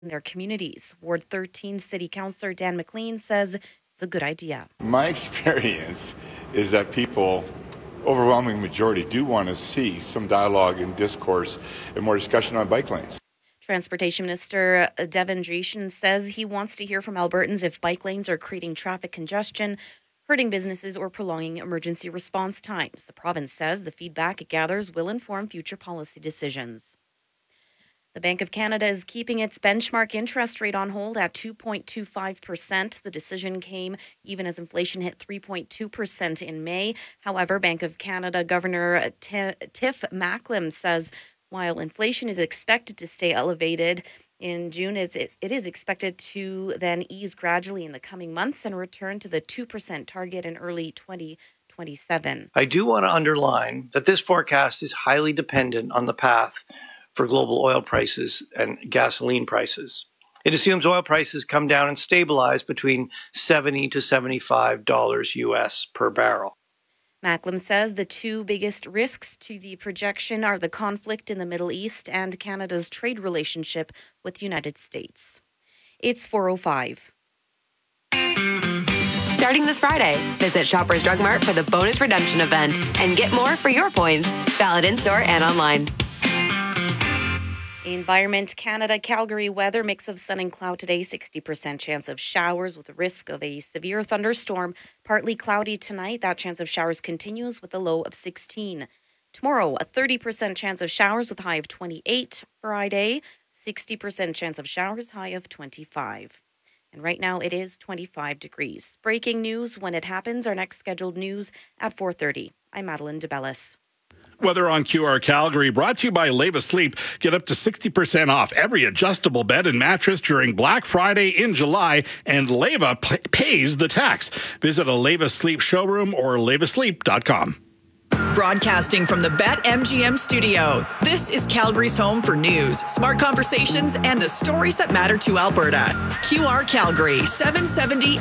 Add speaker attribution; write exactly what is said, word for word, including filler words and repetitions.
Speaker 1: in their communities. Ward thirteen City Councillor Dan McLean says it's a good idea.
Speaker 2: My experience is that people, overwhelming majority, do want to see some dialogue and discourse and more discussion on bike lanes.
Speaker 1: Transportation Minister Devin Dreeshen says he wants to hear from Albertans if bike lanes are creating traffic congestion, hurting businesses, or prolonging emergency response times. The province says the feedback it gathers will inform future policy decisions. The Bank of Canada is keeping its benchmark interest rate on hold at two point two five percent. The decision came even as inflation hit three point two percent in May. However, Bank of Canada Governor T- Tiff Macklem says while inflation is expected to stay elevated in June, it is expected to then ease gradually in the coming months and return to the two percent target in early twenty twenty-seven.
Speaker 3: I do want to underline that this forecast is highly dependent on the path for global oil prices and gasoline prices. It assumes oil prices come down and stabilize between seventy to seventy-five dollars U S per barrel.
Speaker 1: Macklem says the two biggest risks to the projection are the conflict in the Middle East and Canada's trade relationship with the United States. It's four oh five.
Speaker 4: Starting this Friday, visit Shoppers Drug Mart for the bonus redemption event and get more for your points. Valid in-store and online.
Speaker 1: Environment Canada, Calgary weather, mix of sun and cloud today, sixty percent chance of showers with a risk of a severe thunderstorm. Partly cloudy tonight. That chance of showers continues with a low of sixteen. Tomorrow, a thirty percent chance of showers with a high of twenty-eight. Friday, sixty percent chance of showers, high of twenty-five. And right now it is twenty-five degrees. Breaking news when it happens. Our next scheduled news at four thirty. I'm Madeline DeBellis.
Speaker 5: Weather on Q R Calgary, brought to you by Leva Sleep. Get up to sixty percent off every adjustable bed and mattress during Black Friday in July, and Leva p- pays the tax. Visit a Leva Sleep showroom or leva sleep dot com.
Speaker 6: Broadcasting from the BetMGM studio, this is Calgary's home for news, smart conversations, and the stories that matter to Alberta. Q R Calgary, seven seventy